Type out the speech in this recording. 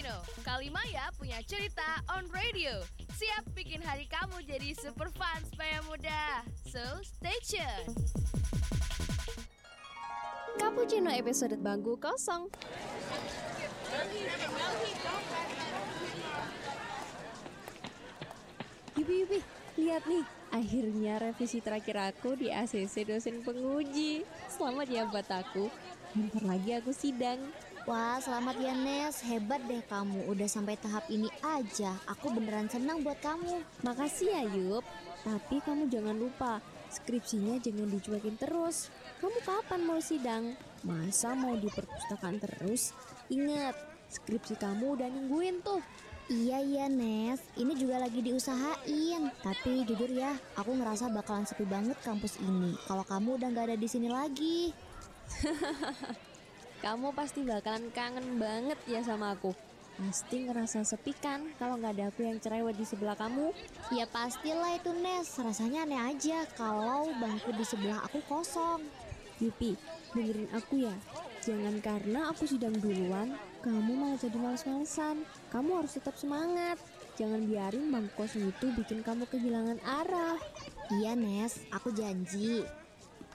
Cappuccino, Kalimaya punya cerita on radio. Siap bikin hari kamu jadi super fun supaya mudah. So, stay tuned. Cappuccino episode bangku kosong. Yubi, lihat nih. Akhirnya revisi terakhir aku di ACC dosen penguji. Selamat ya buat aku. Bentar lagi aku sidang. Wah, selamat ya Nes, hebat deh kamu, udah sampai tahap ini aja. Aku beneran senang buat kamu. Makasih ya Yup. Tapi kamu jangan lupa, skripsinya jangan dicuekin terus. Kamu kapan mau sidang? Masa mau di perpustakaan terus? Ingat, skripsi kamu udah nungguin tuh. Iya Nes, ini juga lagi diusahain. Tapi jujur ya, aku ngerasa bakalan sepi banget kampus ini kalau kamu udah gak ada di sini lagi. Kamu pasti bakalan kangen banget ya sama aku. Pasti ngerasa sepi kan kalau gak ada aku yang cerewet di sebelah kamu? Ya pastilah itu Nes, rasanya aneh aja kalau bangku di sebelah aku kosong. Yupi, dengerin aku ya. Jangan karena aku sidang duluan, kamu malah jadi males-malesan. Kamu harus tetap semangat. Jangan biarin bangku kosong itu bikin kamu kehilangan arah. Iya Nes, aku janji.